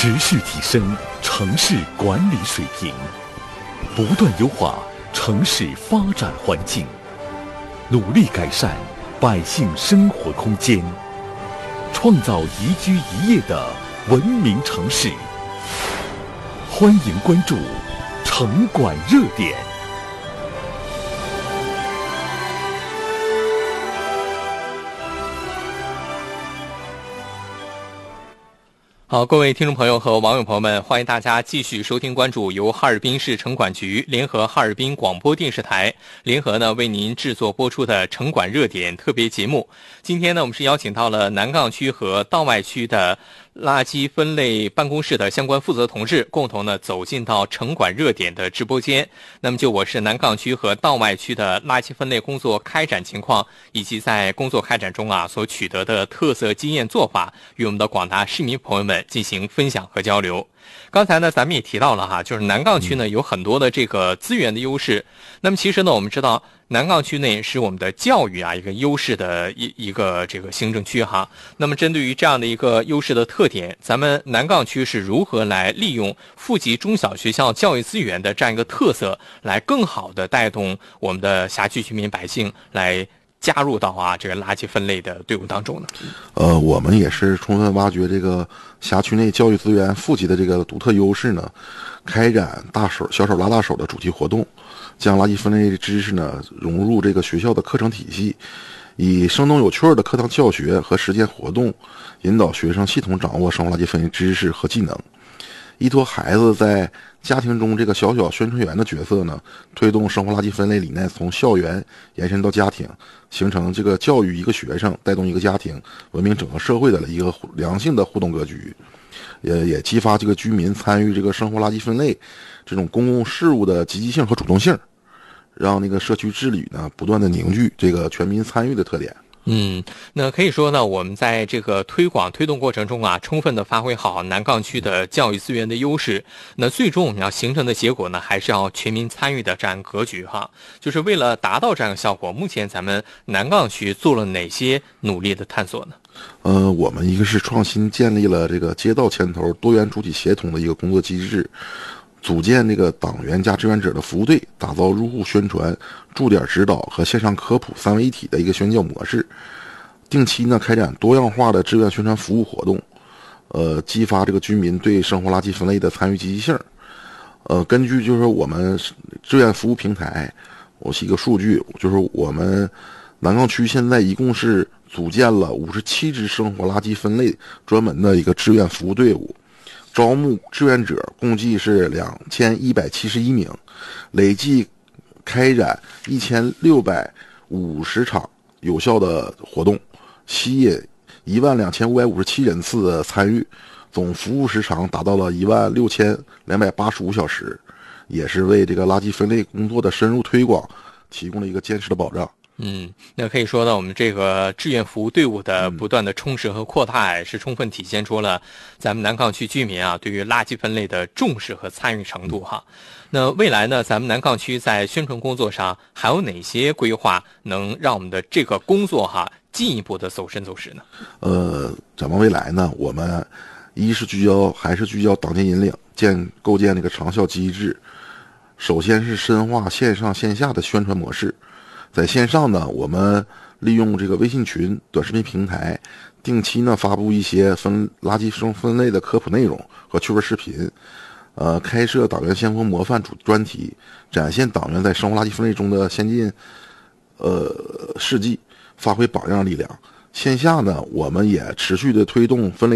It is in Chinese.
持续提升城市管理水平，不断优化城市发展环境，努力改善百姓生活空间，创造宜居宜业的文明城市。欢迎关注城管热点。 好，各位听众朋友和网友朋友们，欢迎大家继续收听关注由哈尔滨市城管局联合哈尔滨广播电视台联合为您制作播出的城管热点特别节目。今天我们是邀请到了南岗区和道外区的垃圾分类办公室的相关负责同志，共同走进到城管热点的直播间。那么就我市南岗区和道外区的垃圾分类工作开展情况，以及在工作开展中所取得的特色经验做法，与我们的广大市民朋友们进行分享和交流。刚才咱们也提到了就是南岗区有很多的这个资源的优势。那么其实我们知道南岗区内是我们的教育一个优势的一个这个行政区那么针对于这样的一个优势的特点，咱们南岗区是如何来利用附级中小学校教育资源的这样一个特色，来更好的带动我们的辖区居民百姓来加入到这个垃圾分类的队伍当中呢？ 我们也是充分挖掘这个辖区内教育资源附级的这个独特优势呢，开展小手拉大手的主题活动，将垃圾分类的知识融入这个学校的课程体系，以生动有趣的课堂教学和实践活动，引导学生系统掌握生活垃圾分类知识和技能，依托孩子在家庭中这个小宣传员的角色推动生活垃圾分类理念从校园延伸到家庭，形成这个教育一个学生带动一个家庭文明整个社会的一个良性的互动格局，也激发这个居民参与这个生活垃圾分类这种公共事务的积极性和主动性，让那个社区治理不断的凝聚这个全民参与的特点。 那可以说我们在这个推动过程中充分的发挥好南岗区的教育资源的优势。那最终我们要形成的结果还是要全民参与的这样格局就是为了达到这样的效果，目前咱们南岗区做了哪些努力的探索呢？ 我们一个是创新建立了这个街道牵头多元主体协同的一个工作机制，组建这个党员加志愿者的服务队，打造入户宣传、驻点指导和线上科普三位一体的一个宣教模式。定期开展多样化的志愿宣传服务活动，激发这个居民对生活垃圾分类的参与积极性。根据就是我们志愿服务平台，我是一个数据，就是我们南岗区现在一共是组建了57支生活垃圾分类专门的一个志愿服务队伍。招募志愿者共计是2171名，累计开展1650场有效的活动，吸引12557人次的参与，总服务时长达到了16285小时，也是为这个垃圾分类工作的深入推广提供了一个坚实的保障。 那可以说我们这个志愿服务队伍的不断的充实和扩大，是充分体现出了咱们南岗区居民对于垃圾分类的重视和参与程度那未来咱们南岗区在宣传工作上还有哪些规划，能让我们的这个工作进一步的走深走实呢？ 展望未来我们还是聚焦党建引领，构建这个长效机制。首先是深化线上线下的宣传模式。在线上我们利用这个微信群、短视频平台，定期发布一些垃圾分类的科普内容和趣味视频，开设党员先锋模范主专题，展现党员在生活垃圾分类中的先进事迹，发挥榜样力量。线下我们也持续的推动分类